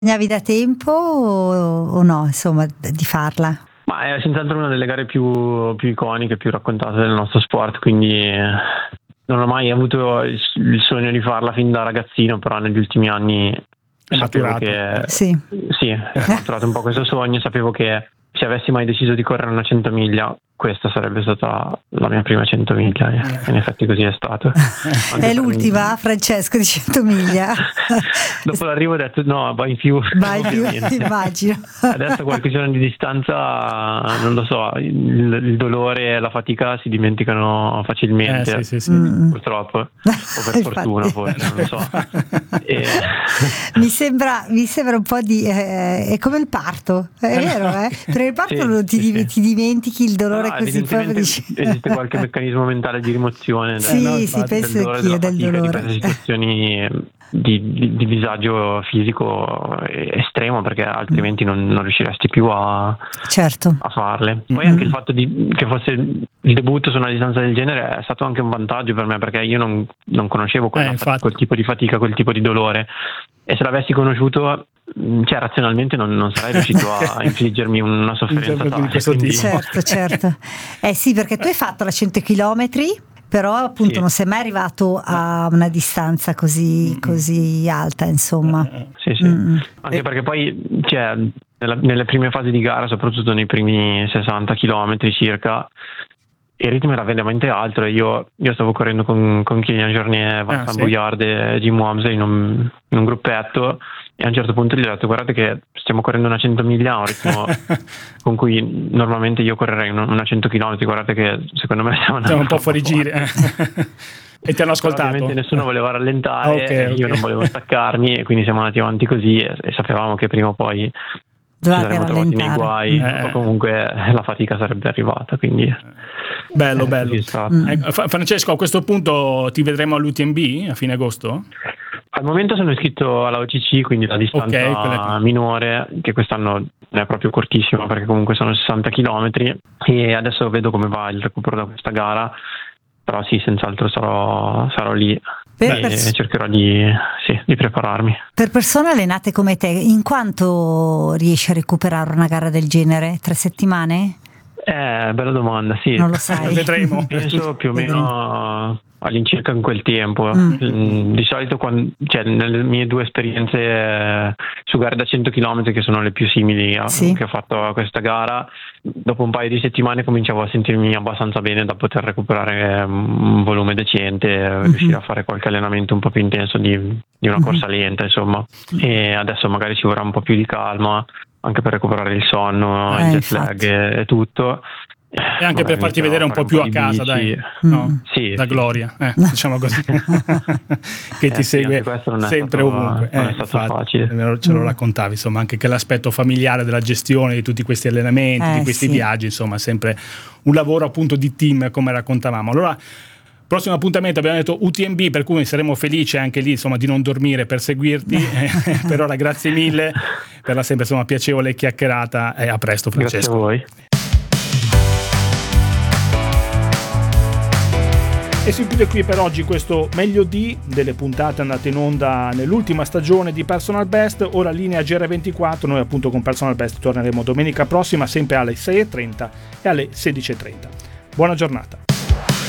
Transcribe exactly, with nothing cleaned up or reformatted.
Sognavi da tempo o, o no, insomma, di farla? Ma è senz'altro una delle gare più, più iconiche, più raccontate del nostro sport, quindi non ho mai avuto il, il sogno di farla fin da ragazzino, però negli ultimi anni è sapevo maturato. che Sì, sì, è maturato un po' questo sogno, sapevo che se avessi mai deciso di correre una cento miglia, questa sarebbe stata la mia prima cento miglia, e in effetti così è stato. È l'ultima, Francesco, di cento miglia? Dopo l'arrivo ho detto no, vai in più. Vai in più, immagino. Adesso qualche giorno di distanza, non lo so, il, il dolore e la fatica si dimenticano facilmente, eh, sì, sì, sì. Mm. purtroppo, o per fortuna forse, non lo so. E... mi sembra mi sembra un po' di eh, è come il parto, è vero, eh? Per il parto Sì, non ti, sì, sì. ti dimentichi il dolore. No, così proprio dici... esiste qualche meccanismo mentale di rimozione sì, del, sì, penso del anch'io, del fatica, dolore. di queste situazioni di, di, di disagio fisico estremo, perché altrimenti non, non riusciresti più a, certo. a farle. Poi Mm-hmm. anche il fatto di, che fosse il debutto su una distanza del genere è stato anche un vantaggio per me, perché io non, non conoscevo quella, eh, quel tipo di fatica, quel tipo di dolore, e se l'avessi conosciuto, cioè razionalmente non, non sarei riuscito a infliggermi una sofferenza tale, quindi... certo certo eh sì, perché tu hai fatto la cento chilometri, però appunto sì. non sei mai arrivato a una distanza così, così alta, insomma. Sì, sì. Mm. Anche e... perché poi cioè, nella, nelle prime fasi di gara, soprattutto nei primi sessanta chilometri circa, il ritmo era veramente alto. Io, io stavo correndo con, con Kylian Jornet, Vincent ah, sì. Bouillard e Jim Wamsley in un, in un gruppetto, e a un certo punto gli ho detto: guardate che stiamo correndo una cento miglia a un ritmo con cui normalmente io correrei una cento chilometri, guardate che secondo me stiamo andando un po' fuori giro. E ti hanno ascoltato? Però ovviamente nessuno voleva rallentare, okay, okay. Io non volevo staccarmi, e quindi siamo andati avanti così, e, e sapevamo che prima o poi dovete ci saremmo trovati nei guai, eh. o comunque la fatica sarebbe arrivata, quindi bello, eh, bello. Mm. Eh, Francesco, a questo punto ti vedremo all'U T M B a fine agosto? Al momento sono iscritto alla O C C, quindi la distanza okay, minore, che quest'anno non è proprio cortissima, perché comunque sono sessanta chilometri, e adesso vedo come va il recupero da questa gara. Però sì, senz'altro sarò, sarò lì per e pers- cercherò di, sì, di prepararmi. Per persone allenate come te, in quanto riesci a recuperare una gara del genere? Tre settimane? Eh, bella domanda, sì. Non lo sai. Vedremo. Penso più o meno all'incirca in quel tempo. Mm. Di solito, quando, cioè, nelle mie due esperienze eh, su gare da cento chilometri, che sono le più simili a, sì. che ho fatto a questa gara, dopo un paio di settimane cominciavo a sentirmi abbastanza bene da poter recuperare un volume decente, mm-hmm. riuscire a fare qualche allenamento un po' più intenso di, di una corsa mm-hmm. lenta, insomma. E adesso magari ci vorrà un po' più di calma, anche per recuperare il sonno, eh, il jet lag e, e tutto. E anche per farti vedere un po' più a casa, dai, no? Sì, da sì. gloria, eh, diciamo così, che eh, ti sì, segue sempre stato, ovunque. Non eh, è stato infatti, facile. Ce lo raccontavi, insomma, anche che l'aspetto familiare della gestione di tutti questi allenamenti, eh, di questi sì. viaggi, insomma, sempre un lavoro appunto di team, come raccontavamo. Allora, prossimo appuntamento abbiamo detto U T M B, per cui saremo felici anche lì, insomma, di non dormire per seguirti. Per ora grazie mille per la sempre insomma piacevole chiacchierata, e a presto, Francesco. Grazie a voi. E si chiude qui per oggi questo meglio di delle puntate andate in onda nell'ultima stagione di Personal Best. Ora linea G R ventiquattro, noi appunto con Personal Best torneremo domenica prossima sempre alle sei e trenta e alle sedici e trenta. Buona giornata.